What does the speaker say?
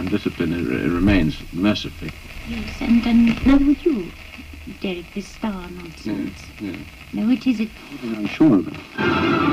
undisciplined it remains, mercifully. Yes, and now would you, Derek, this star nonsense? Yes. Now, what is it? I'm sure of it.